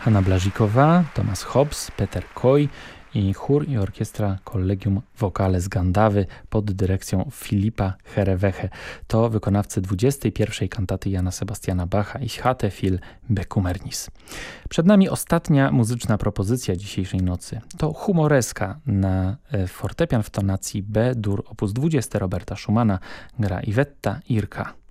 Hanna Błażikowa, Thomas Hobbs, Peter Coy i chór i orkiestra Collegium Vocale z Gandawy pod dyrekcją Filipa Hereweche. To wykonawcy 21. kantaty Jana Sebastiana Bacha Ich hatte viel Bekümmernis. Przed nami ostatnia muzyczna propozycja dzisiejszej nocy. To humoreska na fortepian w tonacji B-dur op. 20 Roberta Schumana. Gra Iwetta Irka.